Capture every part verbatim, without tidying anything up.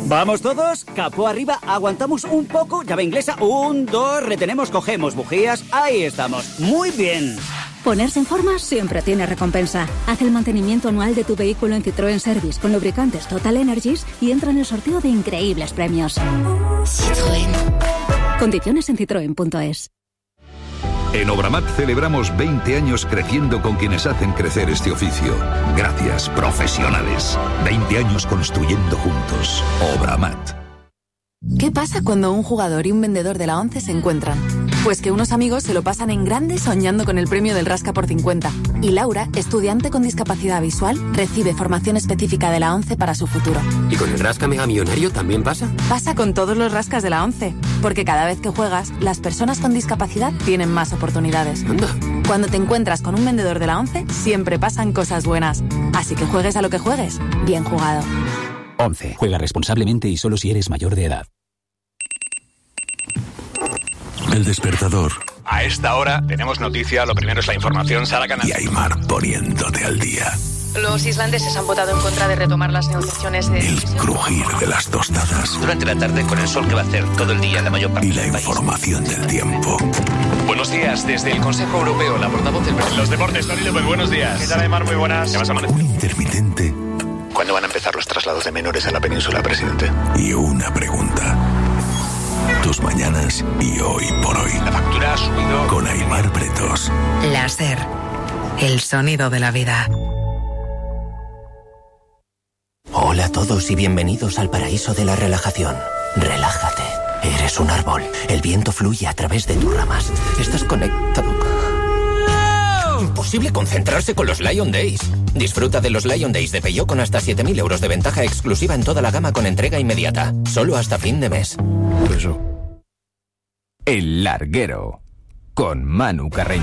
¿Vamos todos? Capó arriba, aguantamos un poco, llave inglesa, un, dos, retenemos, cogemos bujías, ahí estamos. Muy bien. Ponerse en forma siempre tiene recompensa. Haz el mantenimiento anual de tu vehículo en Citroën Service con lubricantes Total Energies y entra en el sorteo de increíbles premios. Citroën. Condiciones en citroen punto es. En Obramat celebramos veinte años creciendo con quienes hacen crecer este oficio. Gracias, profesionales. veinte años construyendo juntos. Obramat. ¿Qué pasa cuando un jugador y un vendedor de la ONCE se encuentran? Pues que unos amigos se lo pasan en grande soñando con el premio del Rasca por cincuenta. Y Laura, estudiante con discapacidad visual, recibe formación específica de la ONCE para su futuro. ¿Y con el Rasca Mega Millonario también pasa? Pasa con todos los rascas de la ONCE. Porque cada vez que juegas, las personas con discapacidad tienen más oportunidades. Anda. Cuando te encuentras con un vendedor de la ONCE, siempre pasan cosas buenas. Así que juegues a lo que juegues, bien jugado. ONCE. Juega responsablemente y solo si eres mayor de edad. El despertador. A esta hora tenemos noticia, lo primero es la información, Sara Canal. Y Aymar poniéndote al día. Los islandeses han votado en contra de retomar las negociaciones de... El crujir de las tostadas. Durante la tarde con el sol que va a hacer todo el día la mayor parte y la del país. Información del tiempo. Buenos días, desde el Consejo Europeo, la portavoz del... Los deportes, Tony López, buenos días. ¿Qué tal, Aymar? Muy buenas. ¿Qué vas a amanecer? Un intermitente. ¿Cuándo van a empezar los traslados de menores a la península, presidente? Y una pregunta. Tus mañanas y hoy por hoy. La factura ha subido. Con Aymar Pretos. Láser. El sonido de la vida. Hola a todos y bienvenidos al paraíso de la relajación. Relájate. Eres un árbol. El viento fluye a través de tus ramas. Estás conectado. Imposible concentrarse con los Lion Days. Disfruta de los Lion Days de Peugeot con hasta siete mil euros de ventaja exclusiva en toda la gama con entrega inmediata. Solo hasta fin de mes. Eso. El Larguero. Con Manu Carreño.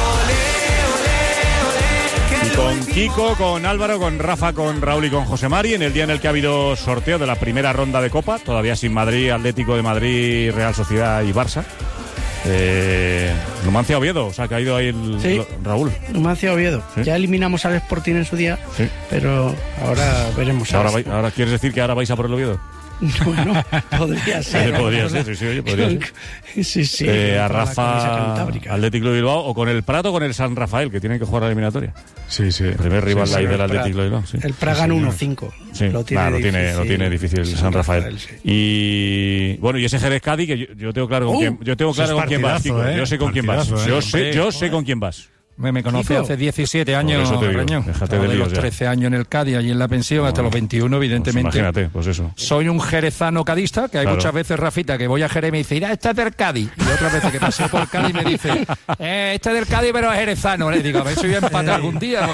Y con Kiko, con Álvaro, con Rafa, con Raúl y con José Mari, en el día en el que ha habido sorteo de la primera ronda de Copa, todavía sin Madrid, Atlético de Madrid, Real Sociedad y Barça. Eh, Numancia Oviedo, o sea, ha caído ahí el sí, lo, Raúl. Numancia Oviedo. ¿Sí? Ya eliminamos al Sporting en su día, sí. Pero ahora veremos. Ahora, vai, ahora ¿quieres decir que ahora vais a por el Oviedo? Bueno, podría ser. podría ser, sí, sí, oye, podría ser. Sí, sí. Eh, a Rafa, Atlético de Bilbao, o con el Prato o con el San Rafael, que tienen que jugar la eliminatoria. Sí, sí. El primer rival sí, ahí sí, del Atlético de Bilbao. Sí. El Praga sí, uno cinco. Sí, lo tiene, nah, lo, difícil, tiene lo tiene difícil el San, San Rafael. Rafael sí. Y bueno, y ese Jerez Cádiz, que yo, yo tengo claro con uh, quién, yo tengo claro con quién vas, Kiko. ¿Eh? Yo sé con quién vas. ¿Eh? Yo sé, yo sé con quién vas. Me, me conocí ¿Kiko? Hace diecisiete años, Reñón. Déjate de, de los ya. trece años en el Cádiz, allí en la pensión, no, hasta los veintiuno, evidentemente. Pues imagínate, pues eso. Soy un jerezano cadista, que hay claro. muchas veces, Rafita, que voy a Jerez y me dice, mira, este es del Cádiz. Y otras veces que pasé por Cádiz me dice, eh, este es del Cádiz, pero es jerezano. Le digo, a ver si voy a empatar algún día.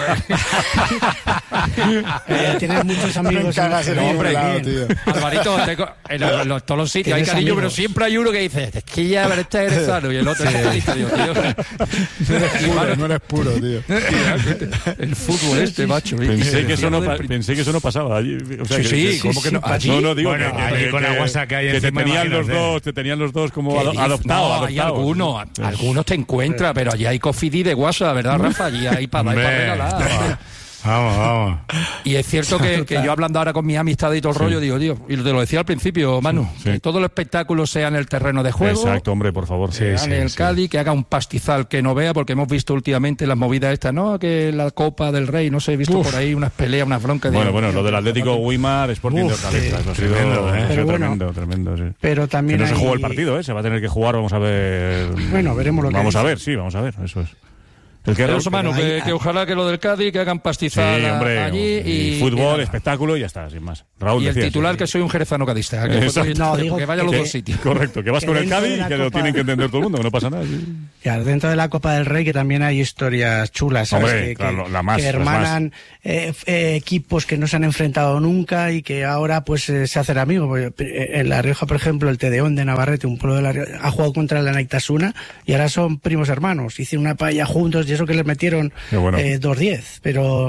eh, Tienes muchos amigos. En no, hombre, lado, tío. Alvarito, tengo, en, los, en los, todos los sitios hay cariño, amigos? Pero siempre hay uno que dice, es que ya, pero este es jerezano. Y el otro es cadista. Digo, tío. No eres puro, no eres puro, tío. El fútbol este, macho. Pensé que eso no, pensé que eso no pasaba allí. O sea, sí, que, sí, que, ¿cómo que no? Allí, no, no digo bueno, que, allí que, con que, Aguasa que hay que te encima, tenían los imagínate. dos, te tenían los dos como ado, adoptados. No, hay algunos, sí. algunos te encuentras, pero allí hay Cofidí de WhatsApp, ¿verdad, Rafa? Allí hay para dar y para regalar. Vamos, vamos. Y es cierto que, que yo hablando ahora con mis amistades y todo el sí. rollo, digo, tío, y te lo decía al principio, Manu, sí, sí. que todo el espectáculo sea en el terreno de juego. Exacto, hombre, por favor. Sí, sí, en el sí. Cádiz, que haga un pastizal que no vea, porque hemos visto últimamente las movidas estas, ¿no? Que la Copa del Rey, no sé, he visto Uf. por ahí unas peleas, unas broncas. Bueno, de, bueno, lo del Atlético Guimar, Sporting de Hortaleza, eso ha sido tremendo, ¿eh? Pero tremendo, bueno, tremendo, sí. Pero también que no hay... se jugó el partido, ¿eh? Se va a tener que jugar, vamos a ver. Bueno, veremos lo que Vamos dice. a ver, sí, vamos a ver, eso es. El que, pero eso, Manu, que, que ojalá que lo del Cádiz, que hagan pastizal sí, hombre, allí y, y fútbol, y espectáculo y ya está, sin más. Raúl y el decías, titular sí. que soy un jerezano cadista, que, no, digo que vaya a los que, dos sitios. Correcto, que vas que con el Cádiz y que Copa... lo tienen que entender todo el mundo, que no pasa nada. Sí. Ya, dentro de la Copa del Rey que también hay historias chulas, ¿sabes? Hombre, que, claro, que, la más, que hermanan eh, eh, equipos que no se han enfrentado nunca y que ahora pues eh, se hacen amigos. En La Rioja, por ejemplo, el Tedeón de Navarrete, un pueblo de La Rioja, ha jugado contra el Anaitasuna y ahora son primos hermanos. Hicieron una paella juntos y eso que les metieron bueno. eh, dos diez, pero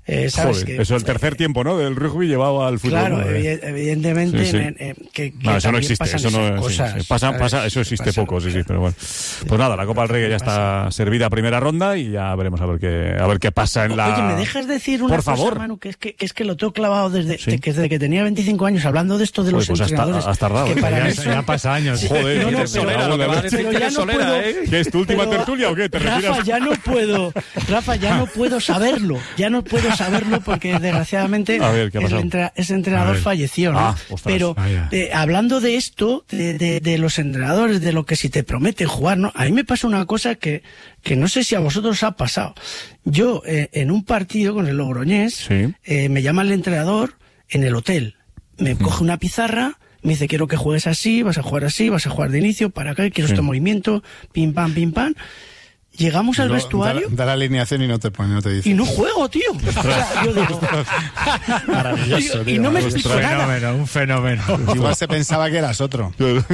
Eh, ¿sabes? Joder, que, eso el tercer tiempo, ¿no? Del rugby llevado al fútbol. Claro, ¿no? evidentemente sí, sí. En, en, que, que no, eso no existe, eso no cosas, sí, sí. Pasa, pasa, eso existe pasa, poco, sí, sí, pero bueno. Pues nada, la Copa del Rey ya está pasa. servida a primera ronda y ya veremos a ver qué a ver qué pasa en la. Oye, ¿me dejas decir una Por cosa, favor. Manu? Que es que, que es que lo tengo clavado desde, sí. que desde que tenía veinticinco años, hablando de esto de los pues entrenadores. Has tardado. Que para ya, eso... ya pasa años. Sí. Joder, no, no, pero, solera, lo que va a decir que es solera, ¿eh? ¿Qué es tu última pero, tertulia o qué? ¿Te Rafa, retiras? ya no puedo, Rafa, ya no puedo saberlo, ya no puedo saberlo porque desgraciadamente ver, el entra, ese entrenador falleció, ¿no? Ah, pero ah, eh, hablando de esto, de, de, de los entrenadores, de lo que si te prometen jugar, ¿no? A mí me pasa una cosa que, que no sé si a vosotros os ha pasado. Yo, eh, en un partido con el Logroñés, sí. eh, me llama el entrenador en el hotel, me mm. coge una pizarra, me dice, quiero que juegues así, vas a jugar así, vas a jugar de inicio, para acá, quiero sí. este movimiento, pim, pam, pim, pam. Llegamos al no, vestuario. Da, da la alineación y no te pone, no te dice. Y no juego, tío. O sea, yo digo, maravilloso, tío. Y no me explico un nada. Fenómeno, un fenómeno. Igual se pensaba que eras otro.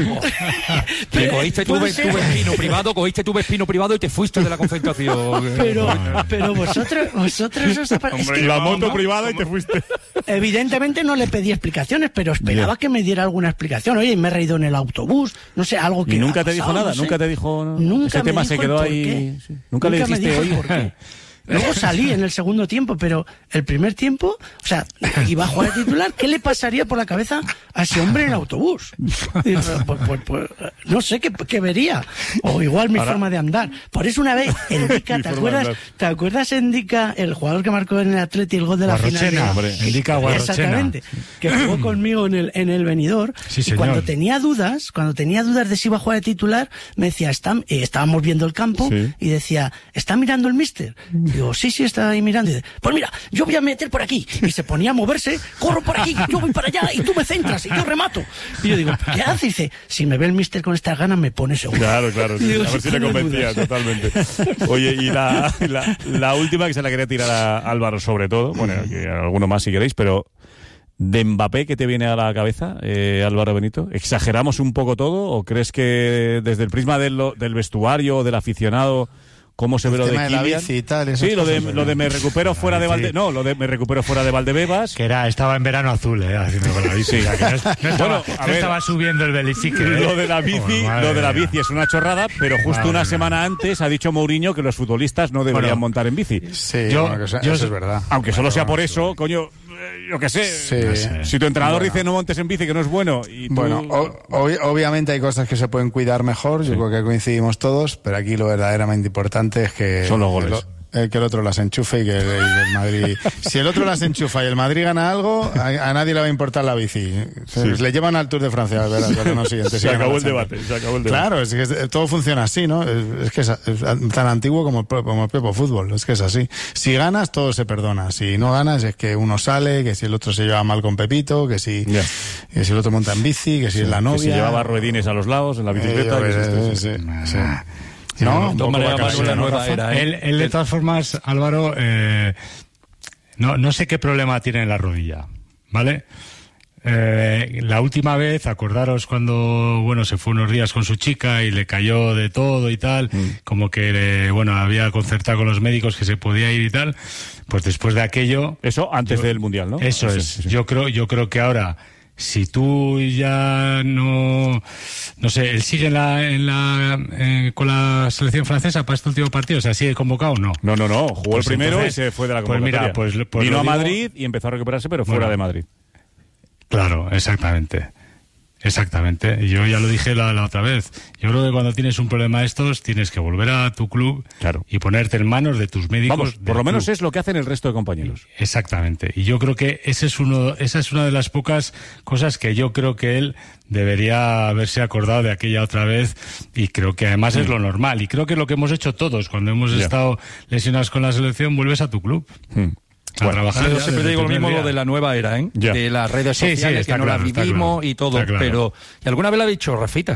Que cogiste tu, tu vespino privado, cogiste tu vespino privado y te fuiste de la concentración. Pero, pero vosotros, vosotros os apa- Hombre, es que, la moto privada y te fuiste. Evidentemente no le pedí explicaciones, pero esperaba Bien. que me diera alguna explicación. Oye, me he reído en el autobús, no sé, algo que. ¿Y nunca te pasado, dijo nada? No sé. ¿Nunca te dijo? No? Nunca Ese me tema dijo se quedó el ahí. Sí. ¿Nunca, Nunca le dijiste me dijo oye? por qué. Luego salí en el segundo tiempo, pero el primer tiempo, o sea, iba a jugar de titular, ¿qué le pasaría por la cabeza a ese hombre en el autobús? Y, pues, pues, pues, no sé qué, qué vería, o igual mi Ahora, forma de andar. Por eso una vez, Endica, ¿te acuerdas? ¿Te acuerdas Endica, el jugador que marcó en el Atleti el gol de la Guarrochena, final? Hombre, Endica Guarrochena. Exactamente, que jugó conmigo en el, en el Benidorm, sí, y cuando tenía dudas, cuando tenía dudas de si iba a jugar de titular, me decía, está, eh, estábamos viendo el campo, sí. y decía, ¿está mirando el míster? Digo, sí, sí, está ahí mirando. Y dice, pues mira, yo voy a meter por aquí. Y se ponía a moverse, corro por aquí, yo voy para allá, y tú me centras, y yo remato. Y yo digo, ¿qué hace? Y dice, si me ve el míster con estas ganas, me pone seguro. Claro, claro, sí, digo, a ver si le convencía, totalmente. Oye, y la, la, la última que se la quería tirar a Álvaro, sobre todo, bueno, que alguno más si queréis, pero de Mbappé, ¿qué te viene a la cabeza, eh, Álvaro Benito? ¿Exageramos un poco todo o crees que desde el prisma del, del vestuario o del aficionado... ¿Cómo se ve lo de Kylian? Y tal, sí, lo de, lo de me recupero fuera de Valde... No, lo de me recupero fuera de Valdebebas. Que era, estaba en verano azul, eh, haciendo con la bici. Sí. O sea, que no, no, estaba, bueno, a no ver, estaba subiendo el Belifique. ¿eh? Lo de la bici, oh, lo de la bici es una chorrada, pero justo madre una semana antes ha dicho Mourinho que los futbolistas no deberían bueno, montar en bici. Sí, yo, bueno, eso, yo, eso es verdad. Aunque solo bueno, sea por bueno, eso, sí. coño, yo qué sé. Sí, no sé. Si tu entrenador bueno. dice no montes en bici, que no es bueno. Y tú... Bueno, o, ob, obviamente hay cosas que se pueden cuidar mejor, yo sí. creo que coincidimos todos, pero aquí lo verdaderamente importante es que... Son los goles. Lo, el que el otro las enchufe y que el, el Madrid... Si el otro las enchufa y el Madrid gana algo, a, a nadie le va a importar la bici. Se, sí. Le llevan al Tour de Francia, ¿verdad? No, siguiente, se, acabó el debate, se acabó el debate. Claro, es que es, todo funciona así, ¿no? Es, es que es, es tan antiguo como el, como el propio fútbol, es que es así. Si ganas, todo se perdona. Si no ganas, es que uno sale, que si el otro se lleva mal con Pepito, que si, yeah. que si el otro monta en bici, que si sí, es la novia... Que si llevaba ruedines a los lados en la bicicleta. Eh, que sí, sí, sí. No, no, manera, la nueva era, ¿eh? él, él, de todas formas, Álvaro, eh, no, no sé qué problema tiene en la rodilla, ¿vale? Eh, la última vez, acordaros cuando, bueno, se fue unos días con su chica y le cayó de todo y tal, mm. como que, le, bueno, había concertado con los médicos que se podía ir y tal, pues después de aquello... Eso antes yo, del Mundial, ¿no? Eso sí, es, sí, sí. yo creo, yo creo que ahora... Si tú ya no, no sé, él sigue en la, en la, eh, con la selección francesa para este último partido, o sea, ¿sigue convocado o no? No, no, no, jugó pues el primero entonces, y se fue de la convocatoria. Pues mira, pues, pues vino a digo, Madrid y empezó a recuperarse, pero fuera bueno, de Madrid. Claro, exactamente. Exactamente, yo ya lo dije la, la otra vez. Yo creo que cuando tienes un problema de estos, tienes que volver a tu club claro. y ponerte en manos de tus médicos. Vamos, por lo menos club. Es lo que hacen el resto de compañeros. Exactamente, y yo creo que ese es uno, esa es una de las pocas cosas que yo creo que él debería haberse acordado de aquella otra vez, y creo que además mm. es lo normal, y creo que es lo que hemos hecho todos cuando hemos yeah. estado lesionados con la selección, vuelves a tu club. Mm. A bueno, trabajar yo siempre digo lo mismo día. Lo de la nueva era, ¿eh? Yeah. De las redes sociales, sí, sí, que no claro, la vivimos claro, y todo, claro. Pero y alguna vez lo ha dicho Rafita,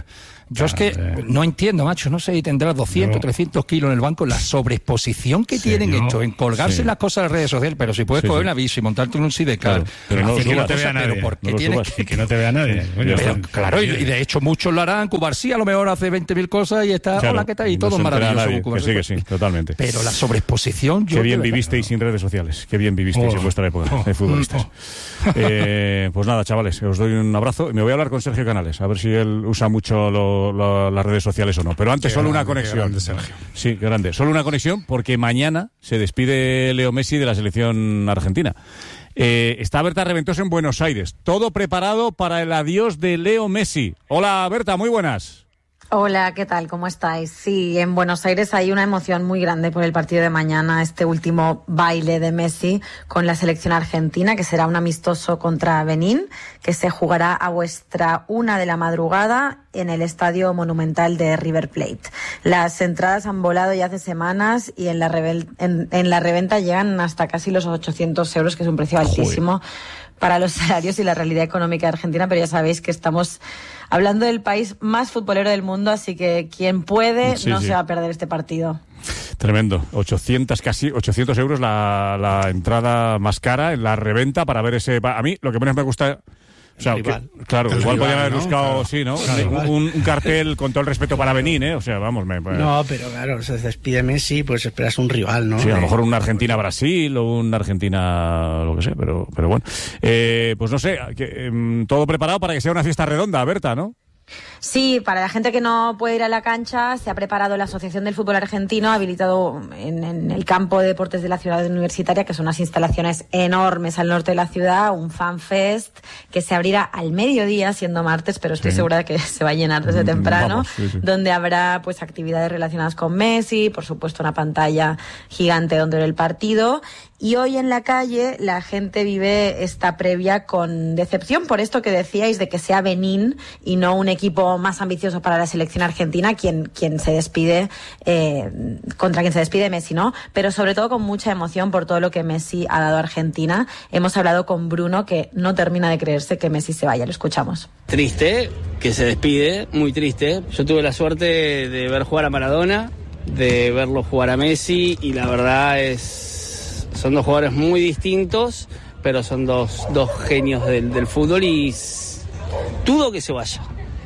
Yo es que no entiendo, macho, no sé, tendrás doscientos, trescientos kilos en el banco, la sobreexposición que tienen no, hecho en colgarse sí. las cosas en las redes sociales, pero si puedes Sí, coger sí. una bici y montarte en un sidecar, Claro, pero no, haciendo que no una te cosa, vea nadie, pero ¿por qué no lo tienes subas, y que no te vea nadie. Oye, Pero, está- claro, y, está y de hecho muchos lo harán. Cubar sí, a lo mejor hace veinte mil cosas y está, Claro, hola, ¿qué tal? Y no todo se entera maravilloso. nadie, Cubar. que sí, que sí, totalmente. Pero la sobreexposición, yo Qué bien de verdad- vivisteis sin redes sociales. Qué bien vivisteis Oh. en vuestra época Oh. de futbolistas. Oh. Eh, pues nada, chavales, os doy un abrazo y me voy a hablar con Sergio Canales, a ver si él usa mucho lo, lo, las redes sociales o no. Pero antes Qué solo grande, una conexión. qué grande, Sergio. Sí, qué grande. Solo una conexión porque mañana se despide Leo Messi de la selección argentina. Eh, está Berta Reventosa en Buenos Aires. Todo preparado para el adiós de Leo Messi. Hola, Berta, muy buenas. Hola, ¿qué tal? ¿Cómo estáis? Sí, en Buenos Aires hay una emoción muy grande por el partido de mañana, este último baile de Messi con la selección argentina, que será un amistoso contra Benín, que se jugará a vuestra una de la madrugada en el Estadio Monumental de River Plate. Las entradas han volado ya hace semanas y en la, revel- en, en la reventa llegan hasta casi los ochocientos euros, que es un precio altísimo para los salarios y la realidad económica de Argentina, pero ya sabéis que estamos hablando del país más futbolero del mundo, así que quien puede Sí, no sí. se va a perder este partido. Tremendo. ochocientos, casi ochocientos euros la, la entrada más cara en la reventa para ver ese... A mí lo que menos me gusta... O sea, que, claro, El igual rival, podían haber ¿no? buscado, Claro. sí, ¿no? Claro. Un, un cartel con todo el respeto para Benín, ¿eh? O sea, vamos, me... No, pero claro, se despide Messi, pues esperas un rival, ¿no? Sí, a lo Eh, mejor una Argentina-Brasil o una Argentina, lo que sé, pero, pero bueno. Eh, pues no sé, que, em, todo preparado para que sea una fiesta redonda, Berta, ¿no? Sí, para la gente que no puede ir a la cancha, se ha preparado la Asociación del Fútbol Argentino, ha habilitado en, en el campo de deportes de la ciudad universitaria, que son unas instalaciones enormes al norte de la ciudad, un fan fest que se abrirá al mediodía, siendo martes, pero estoy Sí. segura de que se va a llenar desde temprano, Vamos, sí, sí. donde habrá pues actividades relacionadas con Messi, por supuesto una pantalla gigante donde ver el partido. Y hoy en la calle la gente vive esta previa con decepción por esto que decíais de que sea Benín y no un equipo más ambicioso para la selección argentina quien, quien se despide, eh, contra quien se despide Messi, ¿no? Pero sobre todo con mucha emoción por todo lo que Messi ha dado a Argentina. Hemos hablado con Bruno, que no termina de creerse que Messi se vaya. Lo escuchamos. Triste que se despide, muy triste. Yo tuve la suerte de ver jugar a Maradona, de verlo jugar a Messi y la verdad es... Son dos jugadores muy distintos, pero son dos, dos genios del, del fútbol y s- dudo que se vaya.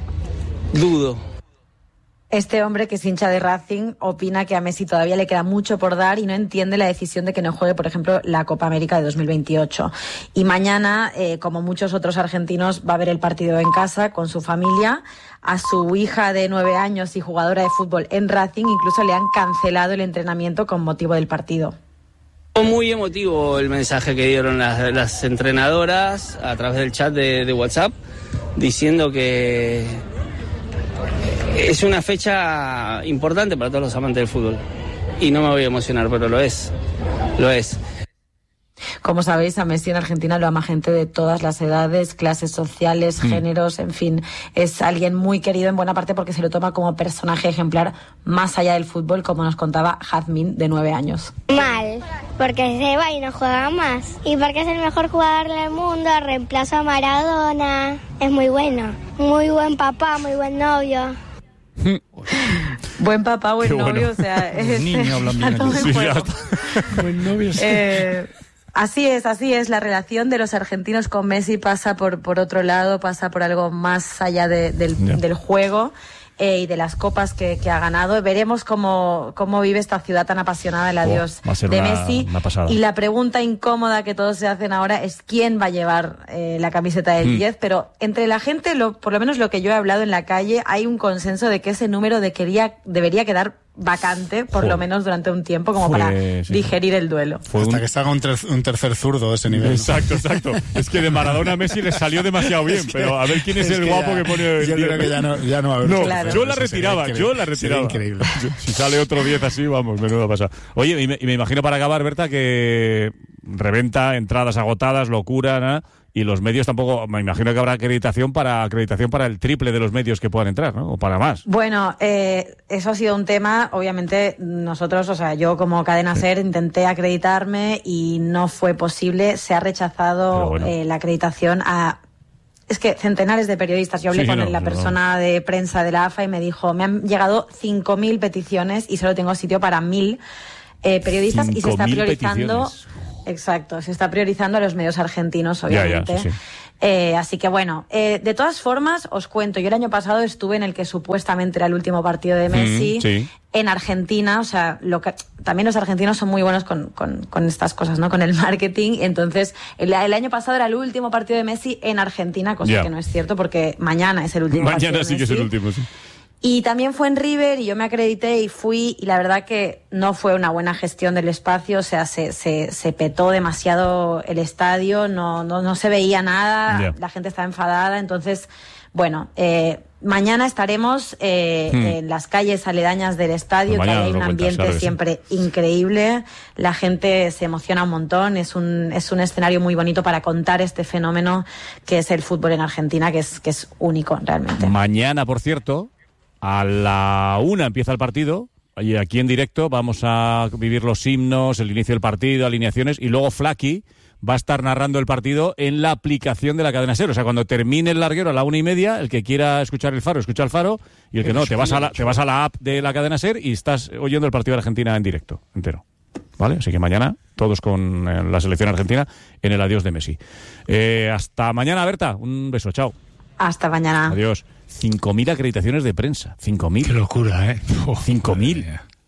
Dudo. Este hombre, que es hincha de Racing, opina que a Messi todavía le queda mucho por dar y no entiende la decisión de que no juegue, por ejemplo, la Copa América de dos mil veintiocho. Y mañana, eh, como muchos otros argentinos, va a ver el partido en casa con su familia. A su hija de nueve años y jugadora de fútbol en Racing incluso le han cancelado el entrenamiento con motivo del partido. Muy emotivo el mensaje que dieron las, las entrenadoras a través del chat de, de WhatsApp, diciendo que es una fecha importante para todos los amantes del fútbol. Y no me voy a emocionar, pero lo es, lo es. Como sabéis, a Messi en Argentina lo ama gente de todas las edades, clases sociales, Mm. géneros, en fin. Es alguien muy querido en buena parte porque se lo toma como personaje ejemplar más allá del fútbol, como nos contaba Jazmín, de nueve años. Mal, porque se va y no juega más. Y porque es el mejor jugador del mundo, reemplazo a Maradona. Es muy bueno. Muy buen papá, muy buen novio. Buen papá, buen Qué novio, bueno. o sea... Los es- niños hablan bien está todo allí. en Sí, juego. ya Buen novio, sí. Eh, así es, así es. La relación de los argentinos con Messi pasa por, por otro lado, pasa por algo más allá de- del, Ya. del juego eh, y de las copas que, que ha ganado. Veremos cómo, cómo vive esta ciudad tan apasionada el adiós va a ser de una- Messi. una pasada. Y la pregunta incómoda que todos se hacen ahora es quién va a llevar eh, la camiseta del Mm. diez. Pero entre la gente, lo, por lo menos lo que yo he hablado en la calle, hay un consenso de que ese número de quería, debería quedar vacante, por Joder. lo menos durante un tiempo, como Fue- para sí. digerir el duelo. Hasta que se haga un, ter- un tercer zurdo de ese nivel. ¿no? Exacto, exacto. Es que de Maradona a Messi le salió demasiado bien, Es que- pero a ver quién es, es el que guapo ya- que pone el yo diez. creo que ya no- ya no va a haber No, Claro. yo la eso sería retiraba, increíble. yo la Sería retiraba. increíble. Yo- Si sale otro diez así, vamos, menuda pasa. Oye, y me, y me imagino para acabar, Berta, que reventa, entradas agotadas, locura, ¿no? Y los medios tampoco, me imagino que habrá acreditación para acreditación para el triple de los medios que puedan entrar, ¿no? O para más. Bueno, eh, eso ha sido un tema, obviamente nosotros, o sea, yo como Cadena SER intenté acreditarme y no fue posible, se ha Pero rechazado bueno. eh, la acreditación a es que centenares de periodistas. Yo hablé Sí, con no, la no. persona de prensa de la A F A y me dijo, me han llegado cinco mil peticiones y solo tengo sitio para mil eh, periodistas y se está cinco mil priorizando... peticiones. Exacto, se está priorizando a los medios argentinos, Ya, ya, obviamente. sí, sí. Eh, así que bueno, eh, de todas formas, os cuento, yo el año pasado estuve en el que supuestamente era el último partido de Messi, Mm, sí. en Argentina, o sea, lo que, también los argentinos son muy buenos con, con, con estas cosas, ¿no? Con el marketing, entonces el, el año pasado era el último partido de Messi en Argentina, cosa Ya. que no es cierto, porque mañana es el último partido Mañana de sí que es Messi. el último, sí. Y también fue en River y yo me acredité y fui y la verdad que no fue una buena gestión del espacio, o sea, se, se, se petó demasiado el estadio, no, no, no se veía nada, Ya. la gente estaba enfadada, entonces, bueno, eh, mañana estaremos eh, Hmm. en las calles aledañas del estadio, Pues que mañana hay nos un lo cuentas, ambiente claro que sí. siempre increíble, la gente se emociona un montón, es un, es un escenario muy bonito para contar este fenómeno que es el fútbol en Argentina, que es, que es único realmente. Mañana, por cierto, a la una empieza el partido. Y aquí en directo vamos a vivir los himnos, el inicio del partido, alineaciones, y luego Flaky va a estar narrando el partido en la aplicación de la cadena SER. O sea, cuando termine el larguero a la una y media, el que quiera escuchar el Faro, escucha el Faro, y el que no, te vas a la, te vas a la app de la cadena SER y estás oyendo el partido de Argentina en directo, entero. ¿Vale? Así que mañana, todos con eh, la selección argentina en el adiós de Messi. Eh, hasta mañana, Berta. Un beso, chao. Hasta mañana. Adiós. cinco mil acreditaciones de prensa. cinco mil. Qué locura, ¿eh? cinco mil.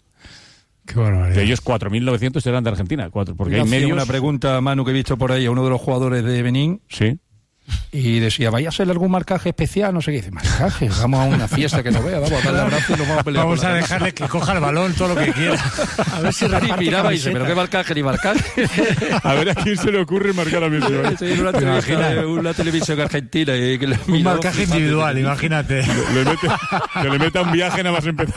Qué barbaridad. De ellos cuatro mil novecientos eran de Argentina. Cuatro, porque Yo hay hacía medios... una pregunta, Manu, que he visto por ahí a uno de los jugadores de Benín. Sí. Y decía, ¿vaya a ser algún marcaje especial? No sé qué. Dice, marcaje, vamos a una fiesta que no vea, vamos a darle abrazo y nos vamos a pelear. Vamos por la a camisa. dejarle que coja el balón todo lo que quiera. A ver si Y reparte miraba y dice, camisetas. ¿pero qué marcaje ni marcaje? A ver a quién se le ocurre marcar a Messi. ¿Vale? Sí, en una, televisión, eh, una televisión argentina. Y que le Un miró marcaje flipando. individual, imagínate. Le mete, que le meta un viaje nada más empezar.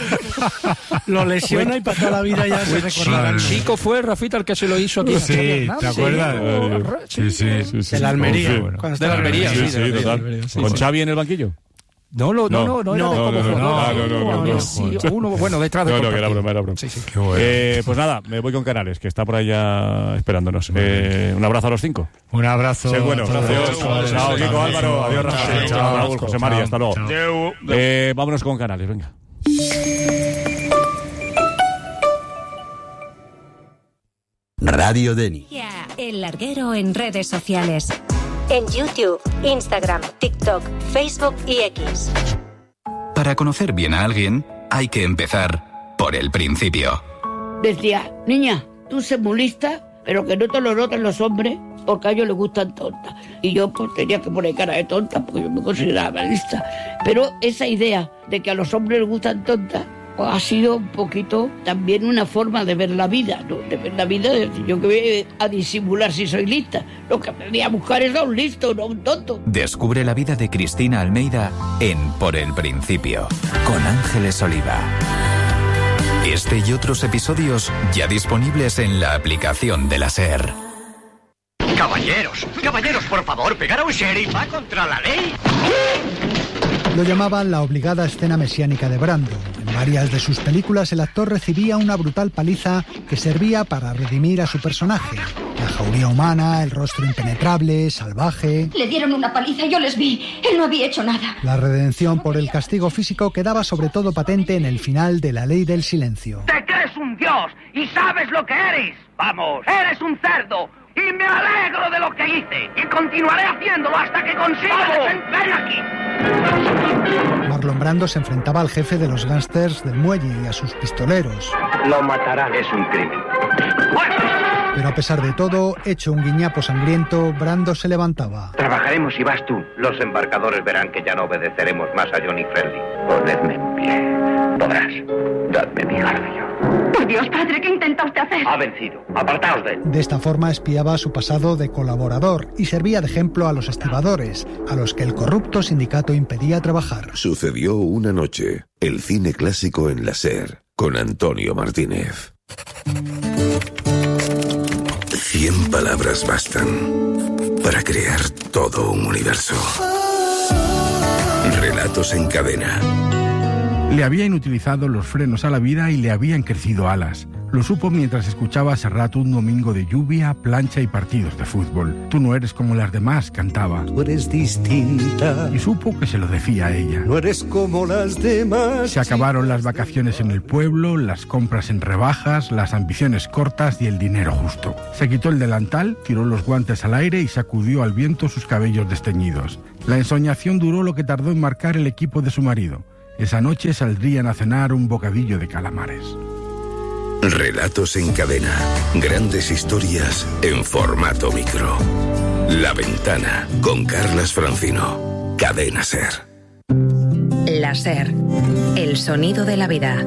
Lo lesiona y para toda la vida ya se recordará. Chico fue Rafita el que se lo hizo aquí. Sí, ¿te acuerdas? Sí, sí, sí. De la Almería. Sí, cuando De estaba la Almería, sí, sí, sí, de la total. Almería, sí, ¿Con sí. Xavi en el banquillo? No, no, no, no, no, era no, de no, como no, jugador. ah, no, no, no, no. Sí, uno, bueno, detrás de No, no, que compartir. era broma, era broma. Sí, sí. Qué bueno. Eh, pues nada, me voy con Canales, que está por ahí ya esperándonos. Eh, un abrazo a los cinco. Un abrazo. Sé bueno, a todos. gracias. Chao, Chao, Kiko, Álvaro. Adiós, Rafa. Chao, Chao, Raúl, chao, José María. chao, Hasta luego. chao. Eh, vámonos con Canales, venga. Radio Deni. Ya, El Larguero en redes sociales. En YouTube, Instagram, TikTok, Facebook y X. Para conocer bien a alguien, hay que empezar por el principio. Decía, niña, tú sé muy lista, pero que no te lo noten los hombres, porque a ellos les gustan tontas. Y yo pues tenía que poner cara de tonta, porque yo me consideraba lista. Pero esa idea de que a los hombres les gustan tontas, pues ha sido un poquito también una forma de ver la vida, ¿no? De ver la vida, de decir, yo que voy a disimular si soy lista. Lo que aprendí a buscar es a un listo, no a un tonto. Descubre la vida de Cristina Almeida en Por el Principio, con Ángeles Oliva. Este y otros episodios ya disponibles en la aplicación de la SER. Caballeros, caballeros, por favor, pegar a un sheriff va contra la ley. Lo llamaban la obligada escena mesiánica de Brando. En varias de sus películas el actor recibía una brutal paliza que servía para redimir a su personaje. La jauría humana, el rostro impenetrable, salvaje. Le dieron una paliza y yo les vi. Él no había hecho nada. La redención por el castigo físico quedaba sobre todo patente en el final de La Ley del Silencio. Te crees un dios y sabes lo que eres. Vamos, eres un cerdo. Y me alegro de lo que hice. Y continuaré haciéndolo hasta que consiga desentrañar aquí. Marlon Brando se enfrentaba al jefe de los gángsters del muelle y a sus pistoleros. Lo matarán. Es un crimen. Pero a pesar de todo, hecho un guiñapo sangriento, Brando se levantaba. Trabajaremos si vas tú. Los embarcadores verán que ya no obedeceremos más a Johnny Fairley. Ponedme en pie. Podrás. Dadme mi garfio. Por Dios, padre, ¿qué intenta usted hacer? Ha vencido. Apartaos de él. De esta forma espiaba su pasado de colaborador y servía de ejemplo a los estibadores, a los que el corrupto sindicato impedía trabajar. Sucedió una noche, el cine clásico en la SER, con Antonio Martínez. Cien palabras bastan para crear todo un universo. Relatos en cadena. Le habían utilizado los frenos a la vida y le habían crecido alas. Lo supo mientras escuchaba a Serrat un domingo de lluvia, plancha y partidos de fútbol. Tú no eres como las demás, cantaba. Tú eres distinta. Y supo que se lo decía a ella. No eres como las demás. Se acabaron las vacaciones en el pueblo, las compras en rebajas, las ambiciones cortas y el dinero justo. Se quitó el delantal, tiró los guantes al aire y sacudió al viento sus cabellos desteñidos. La ensoñación duró lo que tardó en marcar el equipo de su marido. Esa noche saldrían a cenar un bocadillo de calamares. Relatos en cadena. Grandes historias en formato micro. La Ventana con Carlas Francino. Cadena SER. La SER. El sonido de la vida.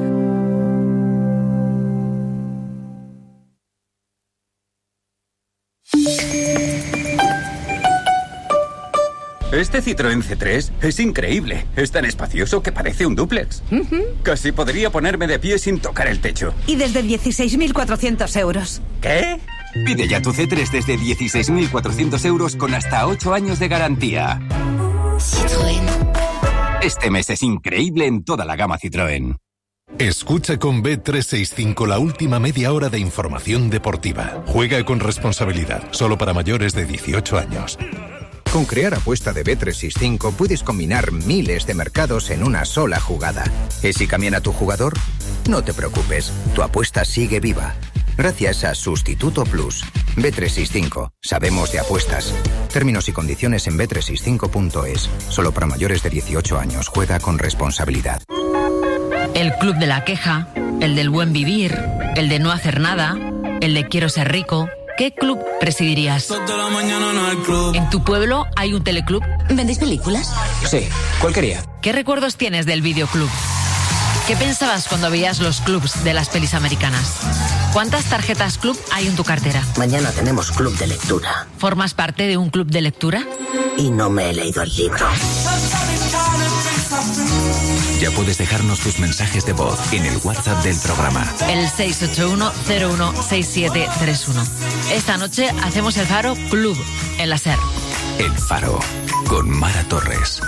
Este Citroën C tres es increíble. Es tan espacioso que parece un dúplex. Uh-huh. Casi podría ponerme de pie sin tocar el techo. Y desde dieciséis mil cuatrocientos euros. ¿Qué? Pide ya tu C tres desde dieciséis mil cuatrocientos euros con hasta ocho años de garantía. Citroën. Este mes es increíble en toda la gama Citroën. Escucha con B trescientos sesenta y cinco la última media hora de información deportiva. Juega con responsabilidad. Solo para mayores de dieciocho años. Con Crear Apuesta de B trescientos sesenta y cinco puedes combinar miles de mercados en una sola jugada. ¿Y si cambian a tu jugador? No te preocupes, tu apuesta sigue viva. Gracias a Sustituto Plus. B trescientos sesenta y cinco. Sabemos de apuestas. Términos y condiciones en b trescientos sesenta y cinco punto es. Solo para mayores de dieciocho años. Juega con responsabilidad. El club de la queja, el del buen vivir, el de no hacer nada, el de quiero ser rico. ¿Qué club presidirías? ¿En tu pueblo hay un teleclub? ¿Vendéis películas? Sí, ¿cuál quería? ¿Qué recuerdos tienes del videoclub? ¿Qué pensabas cuando veías los clubs de las pelis americanas? ¿Cuántas tarjetas club hay en tu cartera? Mañana tenemos club de lectura. ¿Formas parte de un club de lectura? Y no me he leído el libro. Ya puedes dejarnos tus mensajes de voz en el WhatsApp del programa. El seis ocho uno cero uno seis siete tres uno. Esta noche hacemos el Faro Club en la SER. El Faro, con Mara Torres.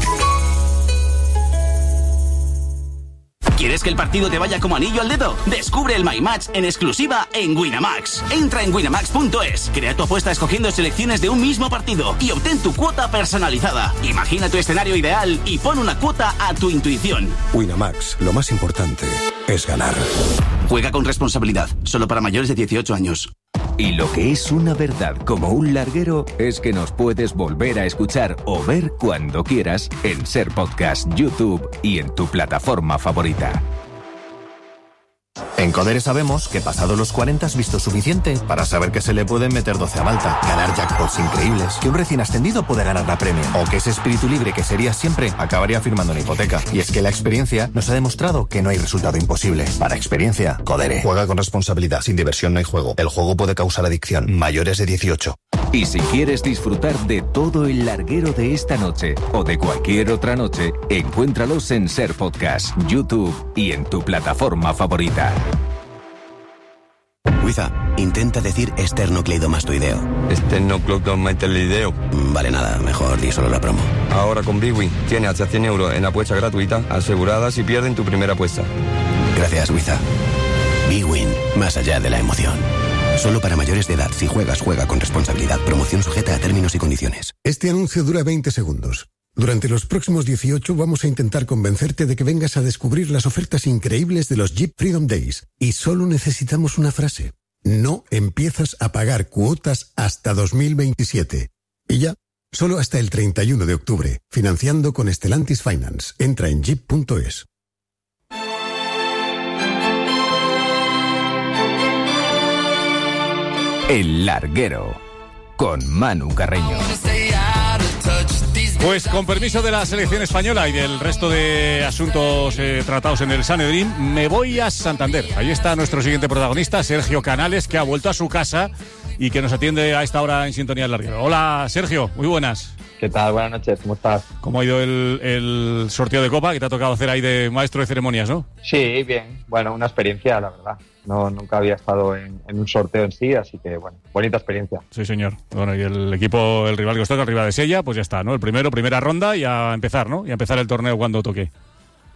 ¿Quieres que el partido te vaya como anillo al dedo? Descubre el My Match en exclusiva en Winamax. Entra en winamax punto es, crea tu apuesta escogiendo selecciones de un mismo partido y obtén tu cuota personalizada. Imagina tu escenario ideal y pon una cuota a tu intuición. Winamax, lo más importante es ganar. Juega con responsabilidad, solo para mayores de dieciocho años. Y lo que es una verdad como un larguero es que nos puedes volver a escuchar o ver cuando quieras en SER Podcast, YouTube y en tu plataforma favorita. En Codere sabemos que pasado los cuarenta has visto suficiente para saber que se le pueden meter doce a Malta, ganar jackpots increíbles, que un recién ascendido puede ganar la Premier, o que ese espíritu libre que serías siempre acabaría firmando una hipoteca. Y es que la experiencia nos ha demostrado que no hay resultado imposible. Para experiencia, Codere. Juega con responsabilidad, sin diversión no hay juego. El juego puede causar adicción. Mayores de dieciocho. Y si quieres disfrutar de todo el larguero de esta noche o de cualquier otra noche, encuéntralos en SER Podcast, YouTube y en tu plataforma favorita. Wiza, intenta decir esternocleidomastoideo. Esternocleidomastoideo. Vale, nada, mejor di solo la promo. Ahora con Bwin tienes hasta cien euros en apuesta gratuita asegurada si pierden tu primera apuesta. Gracias, Wiza. Bwin, más allá de la emoción. Solo para mayores de edad. Si juegas, juega con responsabilidad. Promoción sujeta a términos y condiciones. Este anuncio dura veinte segundos. Durante los próximos dieciocho vamos a intentar convencerte de que vengas a descubrir las ofertas increíbles de los Jeep Freedom Days. Y solo necesitamos una frase. No empiezas a pagar cuotas hasta dos mil veintisiete. Y ya, solo hasta el treinta y uno de octubre. Financiando con Stellantis Finance. Entra en jeep punto es. El Larguero, con Manu Carreño. Pues con permiso de la selección española y del resto de asuntos eh, tratados en el Sanedrín, me voy a Santander. Ahí está nuestro siguiente protagonista, Sergio Canales, que ha vuelto a su casa y que nos atiende a esta hora en sintonía del Larguero. Hola, Sergio, muy buenas. ¿Qué tal? Buenas noches, ¿cómo estás? ¿Cómo ha ido el, el sorteo de Copa que te ha tocado hacer ahí de maestro de ceremonias, no? Sí, bien. Bueno, una experiencia, la verdad. No, nunca había estado en, en un sorteo en sí, así que, bueno, bonita experiencia. Sí, señor. Bueno, y el equipo, el rival que os toca, el Ribadesella, pues ya está, ¿no? El primero, primera ronda y a empezar, ¿no? Y a empezar el torneo cuando toque.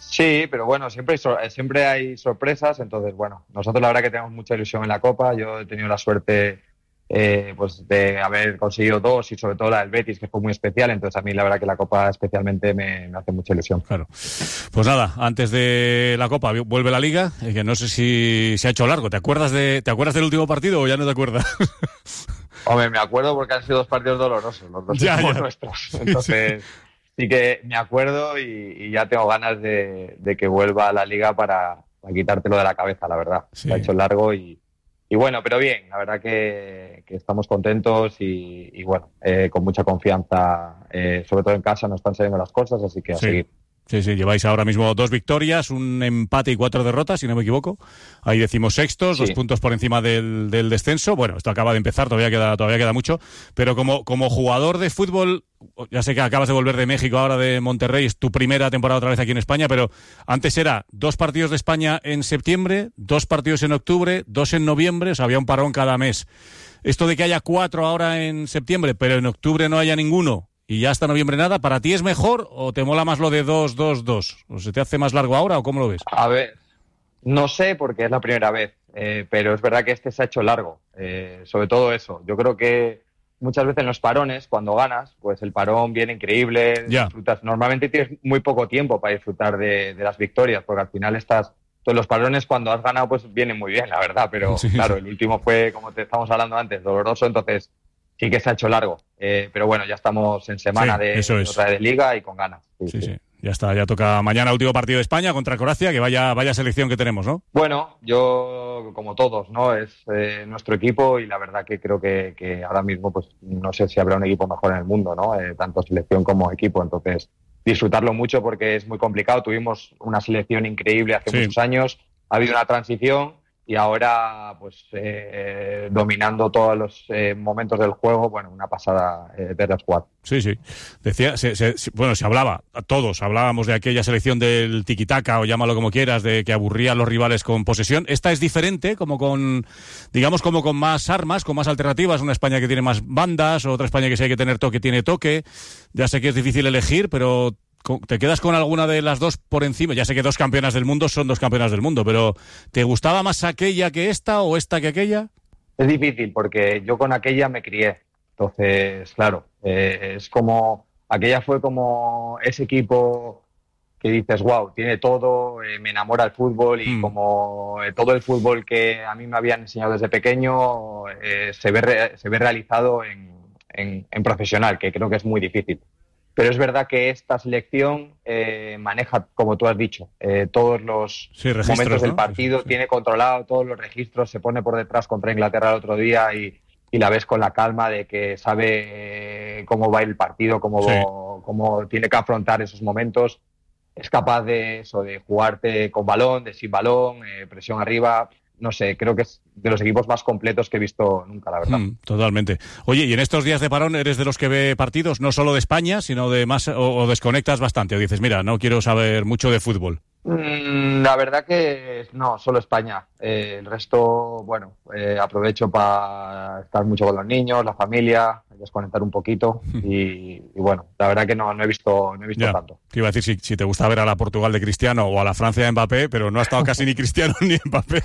Sí, pero bueno, siempre hay, sor- siempre hay sorpresas, entonces bueno, nosotros la verdad que tenemos mucha ilusión en la Copa. Yo he tenido la suerte eh, pues de haber conseguido dos y sobre todo la del Betis, que fue muy especial, entonces a mí la verdad que la Copa especialmente me, me hace mucha ilusión. Claro. Pues nada, antes de la Copa vuelve la Liga, eh, que no sé si se ha hecho largo. ¿Te acuerdas de te acuerdas del último partido o ya no te acuerdas? Hombre, me acuerdo porque han sido dos partidos dolorosos, los dos Ya, somos ya. nuestros, entonces... Sí que me acuerdo y, y ya tengo ganas de, de que vuelva a la Liga para, para quitártelo de la cabeza, la verdad. Sí. Se ha hecho largo y, y bueno, pero bien, la verdad que, que estamos contentos y, y bueno, eh, con mucha confianza, eh, sobre todo en casa nos están saliendo las cosas, así que a Sí. seguir. Sí, sí, lleváis ahora mismo dos victorias, un empate y cuatro derrotas, si no me equivoco. Ahí decimos sextos, Sí. dos puntos por encima del, del descenso. Bueno, esto acaba de empezar, todavía queda, todavía queda mucho. Pero como, como jugador de fútbol, ya sé que acabas de volver de México, ahora de Monterrey, es tu primera temporada otra vez aquí en España, pero antes era dos partidos de España en septiembre, dos partidos en octubre, dos en noviembre, o sea, había un parón cada mes. Esto de que haya cuatro ahora en septiembre, pero en octubre no haya ninguno, y ya hasta noviembre nada, ¿para ti es mejor o te mola más lo de dos, dos, dos? ¿O se te hace más largo ahora o cómo lo ves? A ver, no sé porque es la primera vez, eh, pero es verdad que este se ha hecho largo, eh, sobre todo eso. Yo creo que muchas veces en los parones, cuando ganas, pues el parón viene increíble, Ya. disfrutas. Normalmente tienes muy poco tiempo para disfrutar de, de las victorias, porque al final estás... Todos los parones cuando has ganado pues vienen muy bien, la verdad, pero Sí, claro, sí. el último fue, como te estamos hablando antes, doloroso, entonces sí que se ha hecho largo. Eh, pero bueno, ya estamos en semana Sí, de, eso es. otra vez de Liga y con ganas. Sí, Sí, sí. sí. Ya está, ya toca mañana último partido de España contra Croacia, que vaya, vaya selección que tenemos, ¿no? Bueno, yo, como todos, ¿no? Es eh, nuestro equipo y la verdad que creo que, que ahora mismo, pues no sé si habrá un equipo mejor en el mundo, ¿no? Eh, tanto selección como equipo, entonces disfrutarlo mucho porque es muy complicado. Tuvimos una selección increíble hace Sí. muchos años, ha habido una transición y ahora, pues, eh, dominando todos los eh, momentos del juego, bueno, una pasada eh, verlas jugar. Sí, sí. Decía, se, se, se- bueno, se hablaba, a todos hablábamos de aquella selección del tiquitaca o llámalo como quieras, de que aburría a los rivales con posesión. Esta es diferente, como con, digamos, como con más armas, con más alternativas. Una España que tiene más bandas, otra España que si hay que tener toque, tiene toque. Ya sé que es difícil elegir, pero co- ¿te quedas con alguna de las dos por encima? Ya sé que dos campeonas del mundo son dos campeonas del mundo, pero ¿te gustaba más aquella que esta o esta que aquella? Es difícil porque yo con aquella me crié. Entonces, claro, eh, es como... Aquella fue como ese equipo que dices, wow, tiene todo, eh, me enamora el fútbol y Mm. como eh, todo el fútbol que a mí me habían enseñado desde pequeño eh, se, ve re- se ve realizado en, en- en profesional, que creo que es muy difícil. Pero es verdad que esta selección eh, maneja, como tú has dicho, eh, todos los Sí, registros, momentos del ¿no? partido, Sí, sí. tiene controlado todos los registros, se pone por detrás contra Inglaterra el otro día y, y la ves con la calma de que sabe eh, cómo va a ir el partido, cómo, Sí. cómo tiene que afrontar esos momentos. Es capaz de eso, de jugarte con balón, de sin balón, eh, presión arriba. No sé, creo que es de los equipos más completos que he visto nunca, la verdad. Mm, totalmente. Oye, y en estos días de parón, ¿eres de los que ve partidos no solo de España, sino de más, o, o desconectas bastante? O dices, mira, no quiero saber mucho de fútbol. Mm, La verdad que no, solo España. Eh, el resto, bueno, eh, aprovecho para estar mucho con los niños, la familia, desconectar un poquito y, y bueno, la verdad que no, no he visto, no he visto Ya. tanto. Te iba a decir si, si te gusta ver a la Portugal de Cristiano o a la Francia de Mbappé, pero no ha estado casi ni Cristiano ni Mbappé.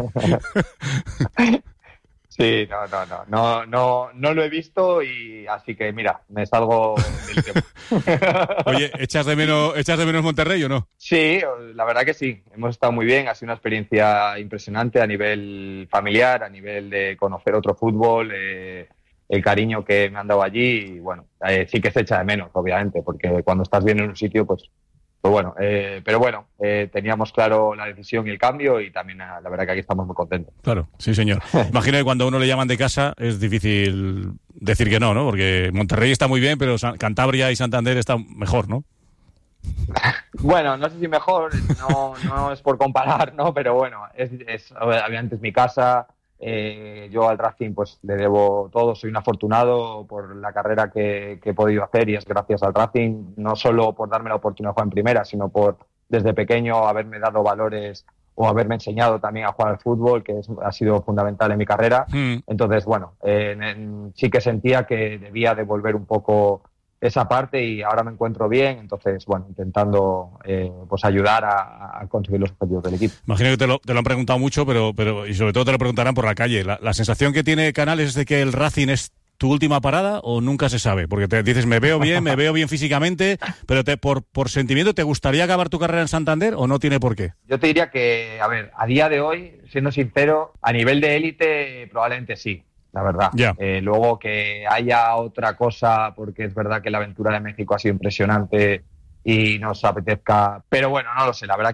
Sí, no, no, no, no, no, no lo he visto y así que mira, me salgo del tema. Oye, ¿echas de menos, echas de menos Monterrey o no? Sí, la verdad que sí. Hemos estado muy bien. Ha sido una experiencia impresionante a nivel familiar, a nivel de conocer otro fútbol, eh, el cariño que me han dado allí. Y bueno, eh, sí que se echa de menos, obviamente, porque cuando estás bien en un sitio, pues, pues bueno. Eh, pero bueno, eh, teníamos claro la decisión y el cambio y también eh, la verdad que aquí estamos muy contentos. Claro, sí, señor. Imagino que cuando a uno le llaman de casa es difícil decir que no, ¿no? Porque Monterrey está muy bien, pero San- Cantabria y Santander están mejor, ¿no? Bueno, no sé si mejor, no, no es por comparar, ¿no? Pero bueno, es, es obviamente es mi casa. Eh, yo al Racing pues le debo todo, soy un afortunado por la carrera que, que he podido hacer y es gracias al Racing, no solo por darme la oportunidad de jugar en primera, sino por desde pequeño haberme dado valores o haberme enseñado también a jugar al fútbol, que es, ha sido fundamental en mi carrera. Mm. Entonces, bueno, eh, en- en- sí que sentía que debía devolver un poco esa parte y ahora me encuentro bien, entonces, bueno, intentando eh, pues ayudar a, a conseguir los objetivos del equipo. Imagino que te lo, te lo han preguntado mucho, pero, pero y sobre todo te lo preguntarán por la calle. La, la sensación que tiene Canales es de que el Racing es tu última parada o nunca se sabe, porque te dices me veo bien, me veo bien físicamente, pero te, por, por sentimiento, ¿te gustaría acabar tu carrera en Santander o no tiene por qué? Yo te diría que, a ver, a día de hoy, siendo sincero, a nivel de élite probablemente sí. La verdad. Yeah. Eh, luego que haya otra cosa, porque es verdad que la aventura de México ha sido impresionante y nos apetezca. Pero bueno, no lo sé. La verdad